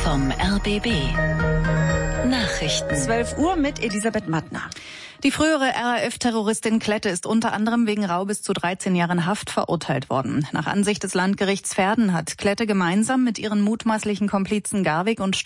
vom RBB. Nachrichten. 12 Uhr mit Elisabeth Mattner. Die frühere RAF-Terroristin Klette ist unter anderem wegen Raubes zu 13 Jahren Haft verurteilt worden. Nach Ansicht des Landgerichts Verden hat Klette gemeinsam mit ihren mutmaßlichen Komplizen Garwig und